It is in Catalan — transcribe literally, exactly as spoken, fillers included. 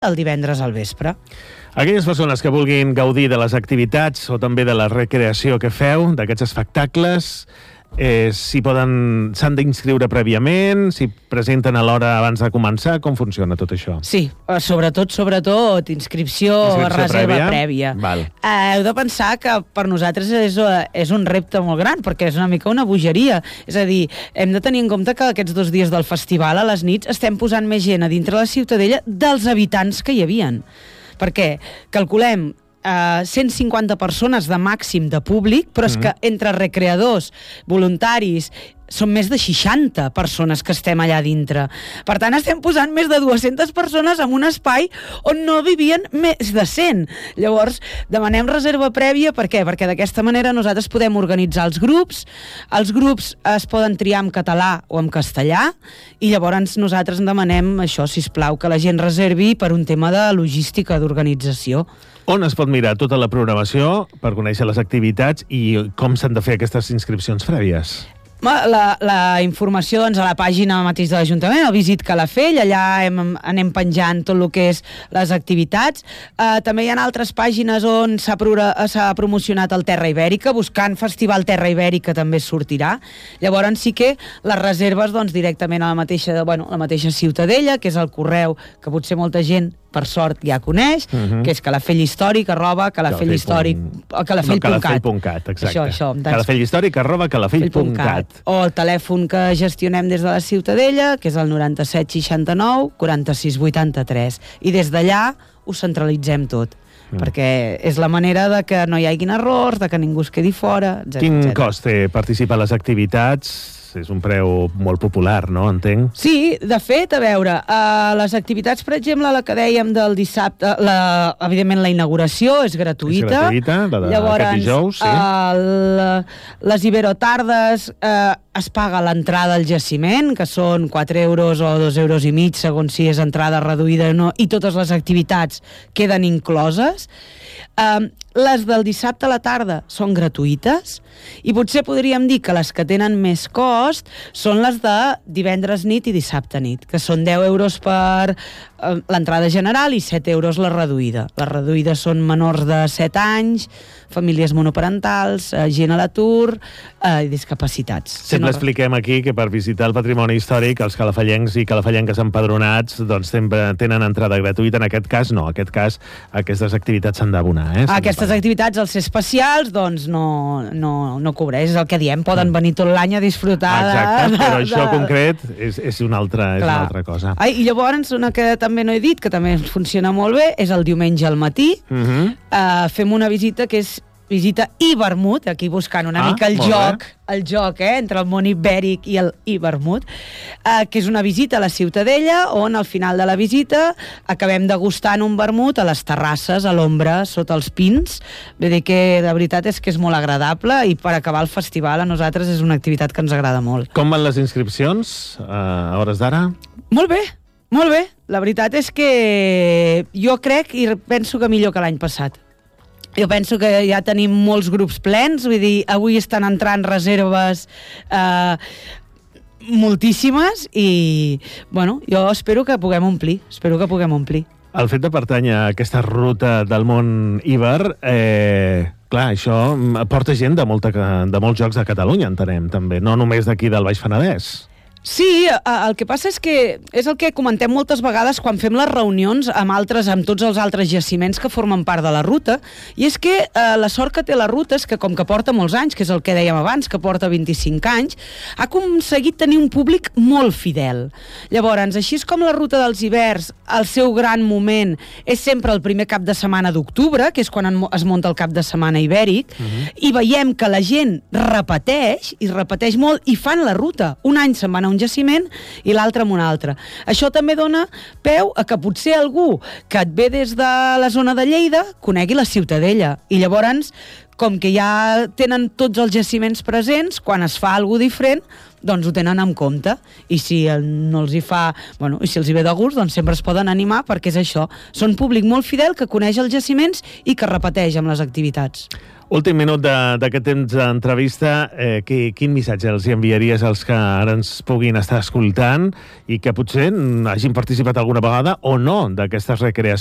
el divendres al vespre. Aquelles persones que vulguin gaudir de les activitats o també de la recreació que feu, d'aquests espectacles, eh, si poden, s'han d'inscriure prèviament, si presenten a l'hora abans de començar, com funciona tot això? Sí, sobretot, sobretot, inscripció, inscripció reserva prèvia. prèvia. Val. Eh, heu de pensar que per nosaltres és, és un repte molt gran, perquè és una mica una bogeria. És a dir, hem de tenir en compte que aquests dos dies del festival, a les nits, estem posant més gent a dintre la Ciutadella dels habitants que hi havien. Perquè calculem uh, cent cinquanta persones de màxim de públic, però és mm. que entre recreadors, voluntaris, són més de seixanta persones que estem allà dintre. Per tant, estem posant més de dues-centes persones en un espai on no vivien més de cent. Llavors, demanem reserva prèvia, per què? Perquè d'aquesta manera nosaltres podem organitzar els grups, els grups es poden triar en català o en castellà, i llavors nosaltres demanem això, sisplau, que la gent reservi per un tema de logística, d'organització. On es pot mirar tota la programació per conèixer les activitats i com s'han de fer aquestes inscripcions prèvies? La, la informació doncs, a la pàgina mateix de l'Ajuntament, el Visit Calafell, allà hem, anem penjant tot el que és les activitats. Uh, també hi ha altres pàgines on s'ha promocionat el Terra Ibèrica, buscant Festival Terra Ibèrica també sortirà. Llavors sí que les reserves doncs, directament a la mateixa, bueno, la mateixa Ciutadella, que és el correu que potser molta gent per sort ja coneix, uh-huh. que és calafell històric arroba calafell històric calafell punt cat. Exacte. Això, això, doncs, calafell històric arroba calafell punt cat. O el telèfon que gestionem des de la Ciutadella, que és el noranta-set seixanta-nou quaranta-sis vuitanta-tres. I des d'allà ho centralitzem tot. Mm. Perquè és la manera de que no hi haguin errors, de que ningú es quedi fora, etcètera. Quin etcètera. cost té participar a les activitats? És un preu molt popular, no? Entenc. Sí, de fet, a veure, uh, les activitats, per exemple, la que dèiem del dissabte, la, evidentment la inauguració és gratuïta. És gratuïta, la de Llavors, aquest dijous, sí. Uh, les Iberotardes uh, es paga l'entrada al jaciment, que són quatre euros o dos euros i mig, segons si és entrada reduïda o no, i totes les activitats queden incloses. Uh, les del dissabte a la tarda són gratuïtes i potser podríem dir que les que tenen més cost són les de divendres nit i dissabte nit, que són deu euros per uh, l'entrada general i set euros la reduïda. Les reduïdes són menors de set anys, famílies monoparentals, uh, gent a l'atur uh, i discapacitats. Sempre no... expliquem aquí que per visitar el patrimoni històric els calafallencs i calafallenques empadronats doncs sempre tenen entrada gratuïta. En aquest cas no, en aquest cas aquestes activitats s'han d'abonar. Eh? Aquestes activitats, als ser especials, doncs no, no, no cobreix, és el que diem, poden venir tot l'any a disfrutar. Exacte, de, però de, això de... concret és, és, una altra, és una altra cosa. Ai, i llavors, una que també no he dit, que també funciona molt bé, és el diumenge al matí. Uh-huh. uh, fem una visita que és visita i vermut, aquí buscant una ah, mica el joc, bé. el joc eh, entre el món ibèric i el i vermut, eh, que és una visita a la Ciutadella, on al final de la visita acabem degustant un vermut a les terrasses, a l'ombra, sota els pins. Vull dir que de veritat és que és molt agradable i per acabar el festival a nosaltres és una activitat que ens agrada molt. Com van les inscripcions eh, a hores d'ara? Molt bé, molt bé. La veritat és que jo crec i penso que millor que l'any passat. Jo penso que ja tenim molts grups plens, vull dir, avui estan entrant reserves eh, moltíssimes i, bueno, jo espero que puguem omplir, espero que puguem omplir. El fet de pertànyer a aquesta ruta del món Iber, eh, clar, això porta gent de, molta, de molts jocs de Catalunya, entenem, també, no només d'aquí del Baix Penedès. Sí, el que passa és que és el que comentem moltes vegades quan fem les reunions amb altres, amb tots els altres jaciments que formen part de la ruta, i és que eh, la sort que té la ruta és que, com que porta molts anys, que és el que dèiem abans, que porta vint-i-cinc anys, ha aconseguit tenir un públic molt fidel. Llavors, així és com la ruta dels hiverns, el seu gran moment és sempre el primer cap de setmana d'octubre, que és quan es munta el cap de setmana ibèric, uh-huh. i veiem que la gent repeteix, i repeteix molt, i fan la ruta. Un any se'n van a un jaciment i l'altre amb un altre. Això també dona peu a que potser algú que et ve des de la zona de Lleida conegui la Ciutadella. I llavors, com que ja tenen tots els jaciments presents, quan es fa alguna diferent, doncs ho tenen en compte. I si no els hi fa, bueno, i si els hi ve de gust, doncs sempre es poden animar, perquè és això. Són públic molt fidel que coneix els jaciments i que repeteix amb les activitats. Últim minut de- d'aquest temps d'entrevista, eh, qui- quin missatge els hi enviaries als que ara ens puguin estar escoltant i que potser hagin participat alguna vegada o no d'aquestes recreacions